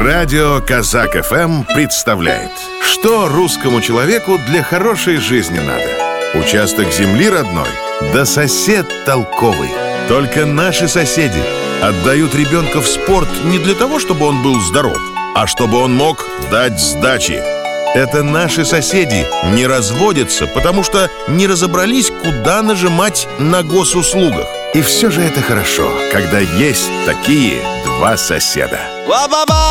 Радио Казак ФМ представляет, что русскому человеку для хорошей жизни надо. Участок земли родной, да сосед толковый. Только наши соседи отдают ребенка в спорт не для того, чтобы он был здоров, а чтобы он мог дать сдачи. Это наши соседи не разводятся, потому что не разобрались, куда нажимать на госуслугах. И все же это хорошо, когда есть такие два соседа.